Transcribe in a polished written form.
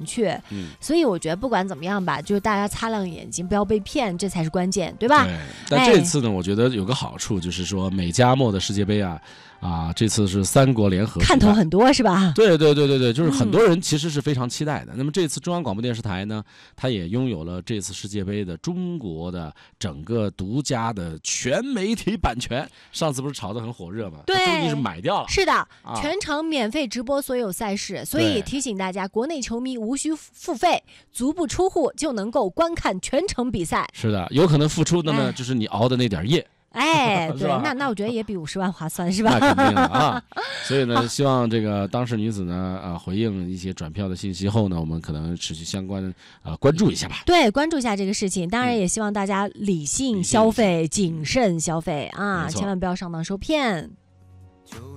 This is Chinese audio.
确。所以我觉得不管怎么样吧，就是大家擦亮眼睛，不要被骗，这才是关键，对吧？ 对。但这次呢，我觉得有个好处就是说，美加墨的世界杯这次是3国联合， 看头很多是吧？ 对，就是很多人其实是非常期待的。那么这次中央广播电视台呢，它也拥有了这次世界杯的中国的整个独家的全媒体版权。上次不是炒得很火热吗？ 对， 终于是买掉了。 是的，全程免费直播所有赛事，所以提醒大家，国内球迷无需付费，足不出户就能够观看全程比赛。 是的，有可能付出的呢，就是你熬的那点夜。 对，那我觉得也比50万划算，是吧？ 那肯定的所以呢，希望这个当事女子呢，回应一些转票的信息后呢，我们可能持续相关关注一下吧。 对，关注一下这个事情，当然也希望大家理性消费、谨慎消费千万不要上当受骗。